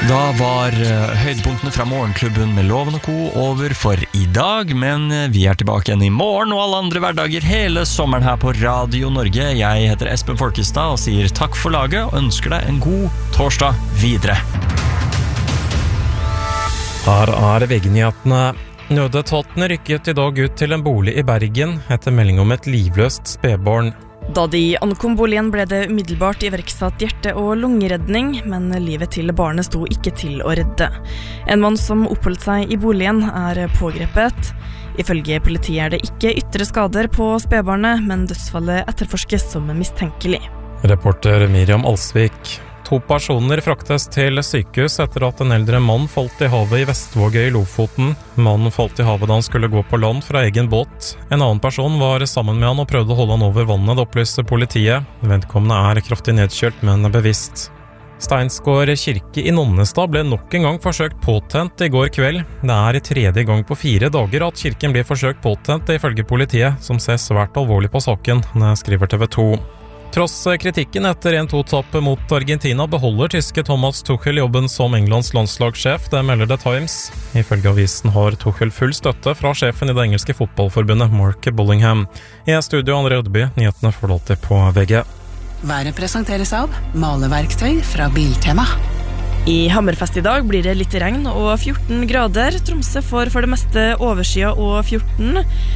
Da var høydepunktene fra Morgenklubben med Loven og Co. over for i dag, men vi tilbake igjen i morgen og alle andre hverdager hele sommeren her på Radio Norge. Jeg heter Espen Folkestad og sier takk for laget og ønsker deg en god torsdag videre. Her VG-nyhetene. Nødetaten rykket i dag ut til en bolig i Bergen etter melding om et livløst spedbarn. Da de ankom boligen ble det umiddelbart iverksatt hjerte- og lungeredning, men livet til barnet sto ikke til å redde. En mann som oppholdt seg i boligen pågrepet. Ifølge politiet det ikke ytre skader på spedbarnet, men dødsfallet etterforskes som mistenkelig. Reporter Miriam Alsvik. 2 personer fraktes til sykehus etter at en eldre mann falt i havet i Vestvågøy i Lofoten. Mannen falt i havet da han skulle gå på land fra egen båt. En annen person var sammen med han og prøvde å holde han over vannet, det opplyste politiet. Vedkommende kraftig nedkjølt, men bevisst. Steinsgård kirke i Nonnestad ble nok en gang forsøkt påtent i går kveld. Det i tredje gang på 4 dager at kirken blir forsøkt påtent ifølge politiet, som ser svært alvorlig på saken, skriver TV 2. Tross kritikken etter 1-2-tapp mot Argentina beholder tyske Thomas Tuchel jobben som Englands landslagssjef, det melder The Times. Ifølge avisen har Tuchel full støtte fra sjefen i det engelske fotballforbundet, Mark Bullingham. I studio André Ødeby, nyhetene får alltid på VG. Været presenteres av maleverktøy fra Biltema. I Hammerfest i dag blir det litt regn og 14 grader. Tromsø får for det meste overskyet og 14.